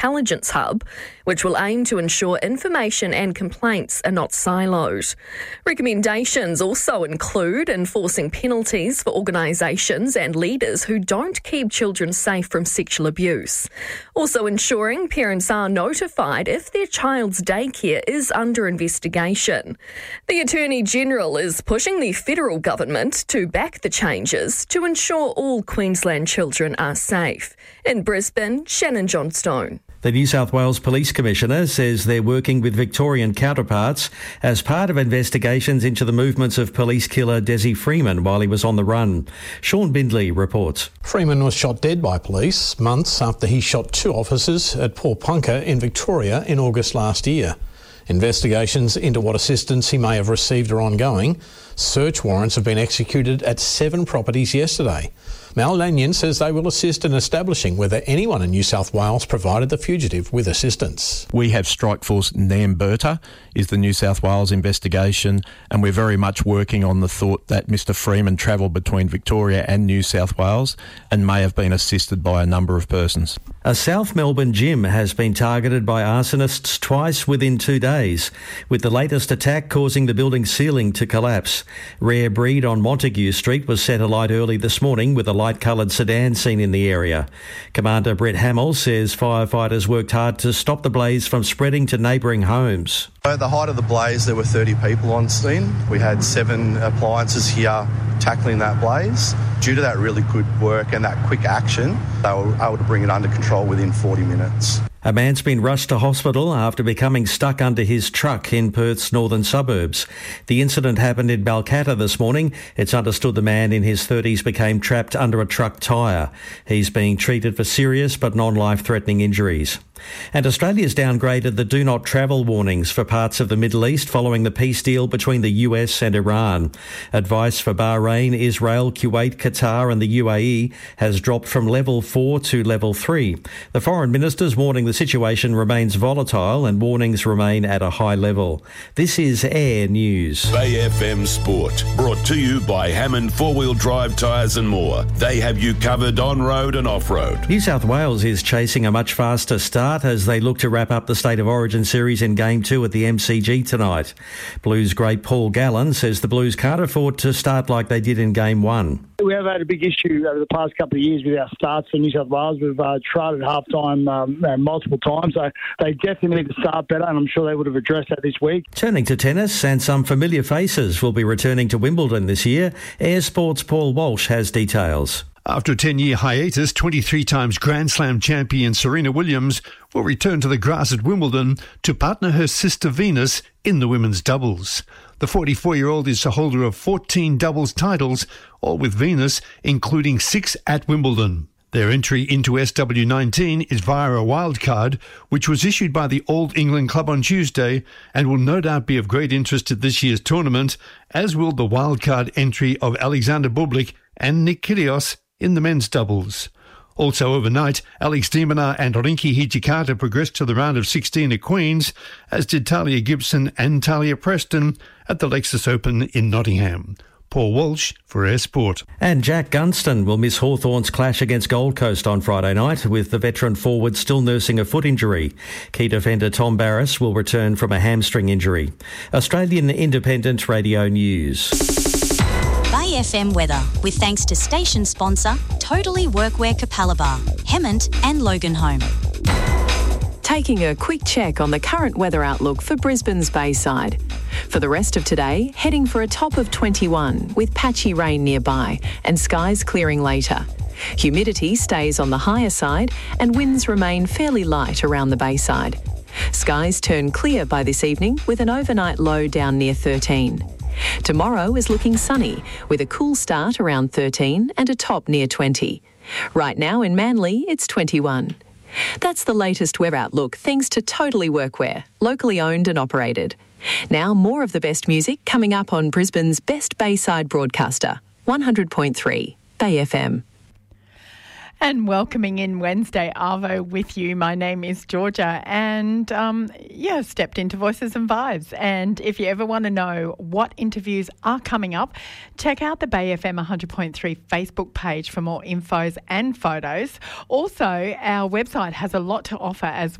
intelligence hub, which will aim to ensure information and complaints are not siloed. Recommendations also include enforcing penalties for organisations and leaders who don't keep children safe from sexual abuse. Also ensuring parents are notified if their child's daycare is under investigation. The Attorney-General is pushing the federal government to back the changes to ensure all Queensland children are safe. In Brisbane, Shannon Johnstone. The New South Wales Police Commissioner says they're working with Victorian counterparts as part of investigations into the movements of police killer Desi Freeman while he was on the run. Sean Bindley reports. Freeman was shot dead by police months after he shot two officers at Port Punker in Victoria in August last year. Investigations into what assistance he may have received are ongoing. Search warrants have been executed at 7 properties yesterday. Mal Lanyon says they will assist in establishing whether anyone in New South Wales provided the fugitive with assistance. We have Strikeforce Namberta is the New South Wales investigation, and we're very much working on the thought that Mr Freeman travelled between Victoria and New South Wales and may have been assisted by a number of persons. A South Melbourne gym has been targeted by arsonists twice within 2 days, with the latest attack causing the building's ceiling to collapse. Rare Breed on Montague Street was set alight early this morning with a light-coloured sedan seen in the area. Commander Brett Hamill says firefighters worked hard to stop the blaze from spreading to neighbouring homes. At the height of the blaze, there were 30 people on scene. We had 7 appliances here tackling that blaze. Due to that really good work and that quick action, they were able to bring it under control within 40 minutes. A man's been rushed to hospital after becoming stuck under his truck in Perth's northern suburbs. The incident happened in Balcatta this morning. It's understood the man in his 30s became trapped under a truck tyre. He's being treated for serious but non-life-threatening injuries. And Australia's downgraded the do not travel warnings for parts of the Middle East following the peace deal between the US and Iran. Advice for Bahrain, Israel, Kuwait, Qatar and the UAE has dropped from level 4 to level 3. The foreign minister's warning the situation remains volatile and warnings remain at a high level. This is Air News. Bay FM Sport, brought to you by Hammond Four-Wheel Drive Tyres and More. They have you covered on-road and off-road. New South Wales is chasing a much faster start as they look to wrap up the State of Origin series in Game 2 at the MCG tonight. Blues great Paul Gallen says the Blues can't afford to start like they did in Game 1. We have had a big issue over the past couple of years with our starts for New South Wales. We've tried at half-time multiple times, so they definitely need to start better, and I'm sure they would have addressed that this week. Turning to tennis, and some familiar faces will be returning to Wimbledon this year. Air Sports' Paul Walsh has details. After a 10-year hiatus, 23 times Grand Slam champion Serena Williams will return to the grass at Wimbledon to partner her sister Venus in the women's doubles. The 44-year-old is the holder of 14 doubles titles, all with Venus, including 6 at Wimbledon. Their entry into SW19 is via a wildcard, which was issued by the Old England Club on Tuesday and will no doubt be of great interest at this year's tournament, as will the wildcard entry of Alexander Bublik and Nick Kyrgios in the men's doubles. Also overnight, Alex de Minaur and Rinky Hijikata progressed to the round of 16 at Queen's, as did Talia Gibson and Talia Preston at the Lexus Open in Nottingham. Paul Walsh for Air Sport. And Jack Gunston will miss Hawthorn's clash against Gold Coast on Friday night, with the veteran forward still nursing a foot injury. Key defender Tom Barras will return from a hamstring injury. Australian Independent Radio News. Bay FM weather, with thanks to station sponsor Totally Workwear Capalaba, Hemmant and Loganholme. Taking a quick check on the current weather outlook for Brisbane's Bayside. For the rest of today, heading for a top of 21 with patchy rain nearby and skies clearing later. Humidity stays on the higher side and winds remain fairly light around the Bayside. Skies turn clear by this evening with an overnight low down near 13. Tomorrow is looking sunny with a cool start around 13 and a top near 20. Right now in Manly, it's 21. That's the latest weather outlook thanks to Totally Workwear, locally owned and operated. Now more of the best music coming up on Brisbane's best Bayside broadcaster, 100.3 Bay FM. And welcoming in Wednesday Arvo with you. My name is Georgia and, stepped into Voices and Vibes. And if you ever want to know what interviews are coming up, check out the Bay FM 100.3 Facebook page for more infos and photos. Also, our website has a lot to offer as